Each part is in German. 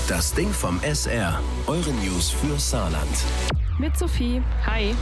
Das Ding vom SR. Eure News für Saarland. Mit Sophie. Hi.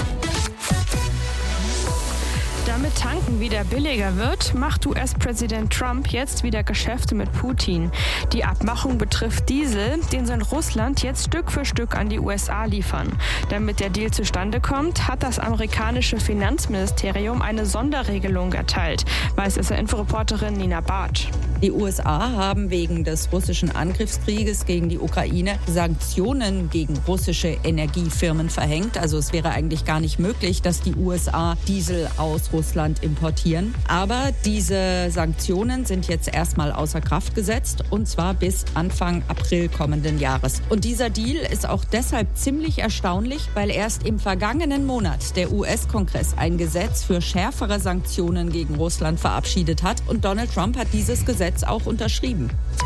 Damit Tanken wieder billiger wird, macht US-Präsident Trump jetzt wieder Geschäfte mit Putin. Die Abmachung betrifft Diesel, den soll Russland jetzt Stück für Stück an die USA liefern. Damit der Deal zustande kommt, hat das amerikanische Finanzministerium eine Sonderregelung erteilt, weiß SR-Info-Reporterin Nina Bartsch. Die USA haben wegen des russischen Angriffskrieges gegen die Ukraine Sanktionen gegen russische Energiefirmen verhängt. Also es wäre eigentlich gar nicht möglich, dass die USA Diesel aus Russland importieren. Aber diese Sanktionen sind jetzt erstmal außer Kraft gesetzt, und zwar bis Anfang April kommenden Jahres. Und dieser Deal ist auch deshalb ziemlich erstaunlich, weil erst im vergangenen Monat der US-Kongress ein Gesetz für schärfere Sanktionen gegen Russland verabschiedet hat. Und Donald Trump hat dieses Gesetz auch unterschrieben.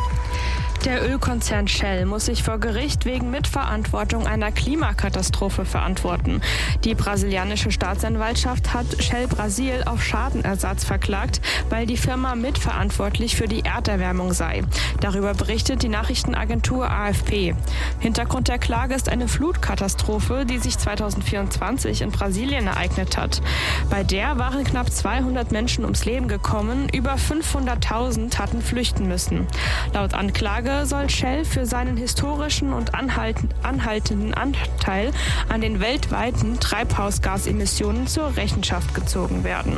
Der Ölkonzern Shell muss sich vor Gericht wegen Mitverantwortung einer Klimakatastrophe verantworten. Die brasilianische Staatsanwaltschaft hat Shell Brasil auf Schadenersatz verklagt, weil die Firma mitverantwortlich für die Erderwärmung sei. Darüber berichtet die Nachrichtenagentur AFP. Hintergrund der Klage ist eine Flutkatastrophe, die sich 2024 in Brasilien ereignet hat. Bei der waren knapp 200 Menschen ums Leben gekommen, über 500.000 hatten flüchten müssen. Laut Anklage soll Shell für seinen historischen und anhaltenden Anteil an den weltweiten Treibhausgasemissionen zur Rechenschaft gezogen werden.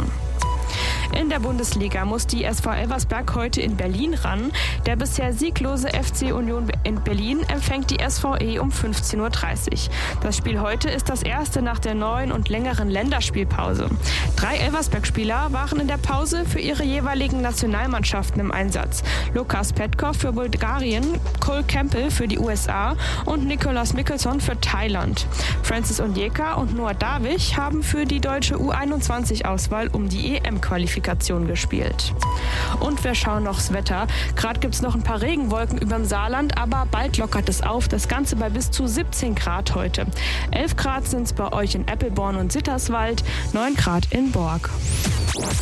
In der Bundesliga muss die SV Elversberg heute in Berlin ran. Der bisher sieglose FC Union in Berlin empfängt die SVE um 15:30 Uhr. Das Spiel heute ist das erste nach der neuen und längeren Länderspielpause. 3 Elversberg-Spieler waren in der Pause für ihre jeweiligen Nationalmannschaften im Einsatz. Lukas Petkov für Bulgarien, Cole Campbell für die USA und Nicolas Mikkelson für Thailand. Francis Onyeka und Noah Davich haben für die deutsche U21-Auswahl um die EM-Qualifikation gespielt. Und wir schauen noch das Wetter. Gerade gibt es noch ein paar Regenwolken über dem Saarland, aber bald lockert es auf. Das Ganze bei bis zu 17 Grad heute. 11 Grad sind es bei euch in Eppelborn und Sitterswald, 9 Grad in Borg.